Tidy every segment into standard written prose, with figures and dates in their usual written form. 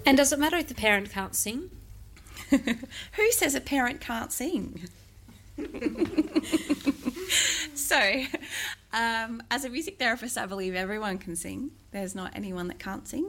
And does it matter if the parent can't sing? Who says a parent can't sing? So, as a music therapist, I believe everyone can sing. There's not anyone that can't sing.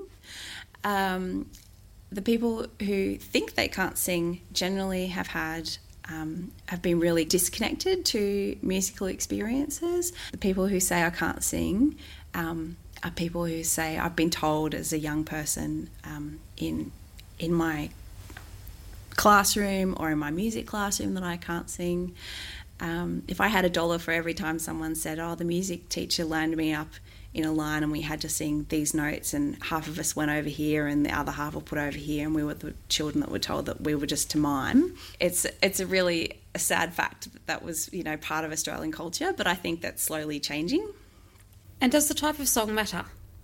The people who think they can't sing generally have been really disconnected to musical experiences. The people who say I can't sing are people who say I've been told as a young person in my classroom or in my music classroom that I can't sing. If I had $1 for every time someone said, oh, the music teacher lined me up in a line and we had to sing these notes and half of us went over here and the other half were put over here and we were the children that were told that we were just to mime. It's a really sad fact that was, part of Australian culture, but I think that's slowly changing. And does the type of song matter?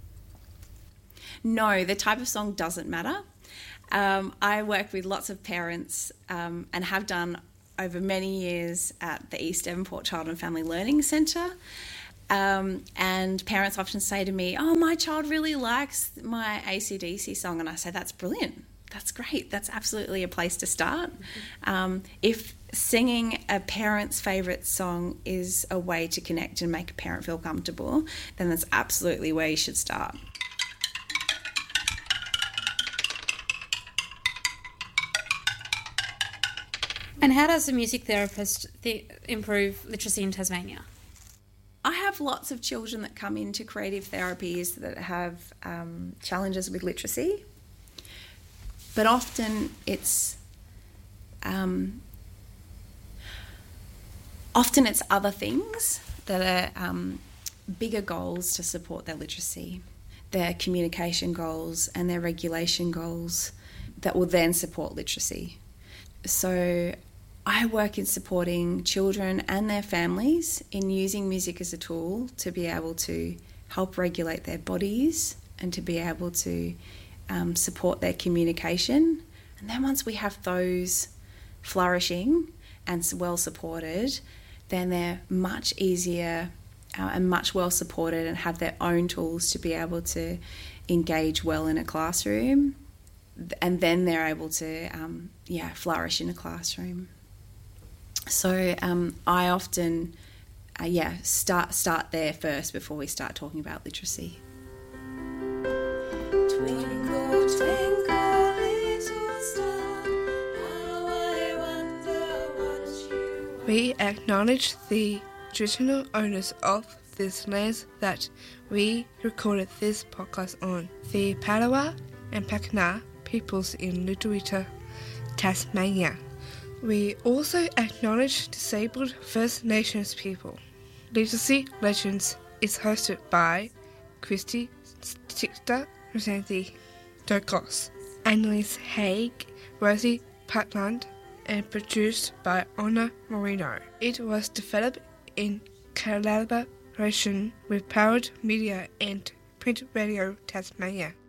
No, the type of song doesn't matter. I work with lots of parents and have done over many years at the East Devonport Child and Family Learning Centre. And parents often say to me, oh, my child really likes my AC/DC song. And I say, that's brilliant. That's great. That's absolutely a place to start. If singing a parent's favourite song is a way to connect and make a parent feel comfortable, then that's absolutely where you should start. And how does a music therapist improve literacy in Tasmania? I have lots of children that come into creative therapies that have challenges with literacy, but often it's other things that are bigger goals to support their literacy, their communication goals and their regulation goals that will then support literacy. So I work in supporting children and their families in using music as a tool to be able to help regulate their bodies and to be able to support their communication. And then once we have those flourishing and well supported, then they're much easier and much well supported and have their own tools to be able to engage well in a classroom. And then they're able to flourish in a classroom. So I often start there first before we start talking about literacy. Twinkle, twinkle, little star, how I wonder what you are. We acknowledge the traditional owners of this land that we recorded this podcast on, the Palawa and Pakana peoples in Lutruwita, Tasmania. We also acknowledge disabled First Nations people. Literacy Legends is hosted by Christy Sixter, Rosanthi Dokos, Annalise Haig, Rosie Patland, and produced by Anna Marino. It was developed in collaboration with Powered Media and Print Radio Tasmania.